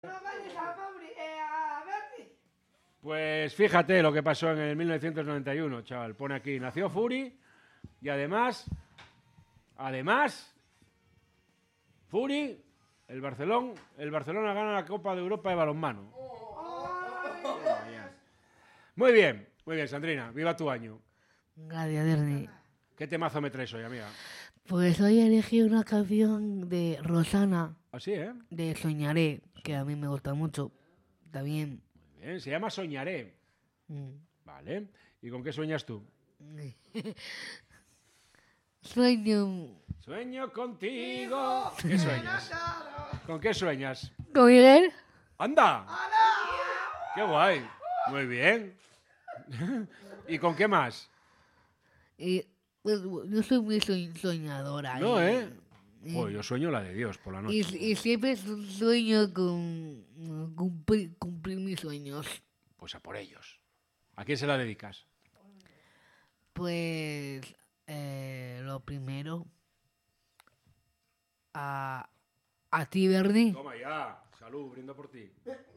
Pues fíjate lo que pasó en el 1991, chaval. Pone aquí, nació Furi y además, Furi, el Barcelona gana la Copa de Europa de balonmano. Muy bien, Sandrina, viva tu año. Gracias, Ernie. ¿Qué temazo me traes hoy, amiga? Pues hoy elegí una canción de Rosana, Así, ¿eh? de Soñaré, que a mí me gusta mucho. Está bien. Muy bien, se llama Soñaré. Vale. ¿Y con qué sueñas tú? Sueño contigo. ¿Qué sueñas? ¿Con qué sueñas? ¿Con Miguel? ¡Anda! ¡Qué guay! Muy bien. ¿Y con qué más? Pues, yo soy muy soñadora. No, ¿eh? Pues yo sueño la de Dios por la noche. Y siempre sueño con cumplir mis sueños. Pues a por ellos. ¿A quién se la dedicas? Pues lo primero a ti, Bernie. Toma ya. Salud, brindo por ti.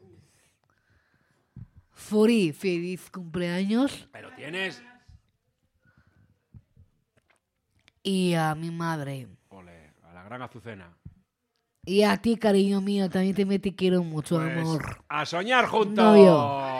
Furi, feliz cumpleaños. Pero tienes... Y a mi madre. Ole, a la gran Azucena. Y a ti, cariño mío, también te quiero mucho, Pues, amor. ¡a soñar juntos! Novio.